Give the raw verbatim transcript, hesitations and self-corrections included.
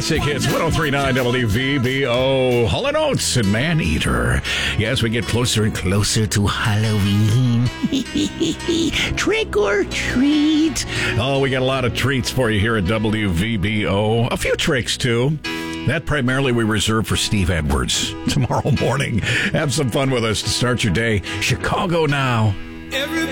Classic Hits, one oh three point nine W V B O. Hall and Oates and Man-Eater. Yes, we get closer and closer to Halloween. Trick or treat. Oh, we got a lot of treats for you here at W V B O. A few tricks, too. That primarily we reserve for Steve Edwards tomorrow morning. Have some fun with us to start your day. Chicago now. Everybody